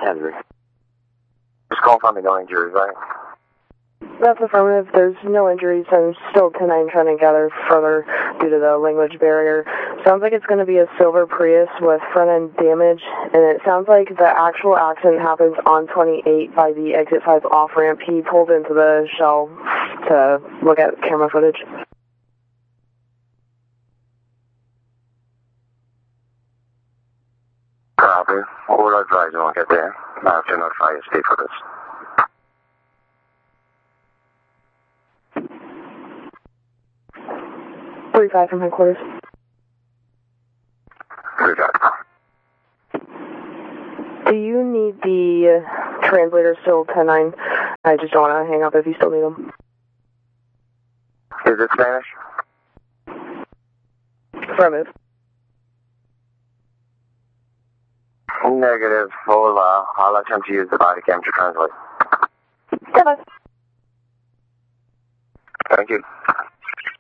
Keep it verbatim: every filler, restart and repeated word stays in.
Henry. Just call from me, no injuries, right? That's affirmative. There's no injuries, and still ten nine trying to gather further due to the language barrier. Sounds like it's going to be a silver Prius with front-end damage, and it sounds like the actual accident happens on twenty-eight by the exit five off-ramp. He pulled into the shell to look at camera footage. Copy. What would I advise you when I get there? I have to notify S D for this. three five from headquarters. three five. Do you need the uh, translator still ten nine? I just don't want to hang up if you still need them. Is it Spanish? Affirmative. Negative. Hola. I'll attempt to use the body cam to translate. Goodbye. Thank you.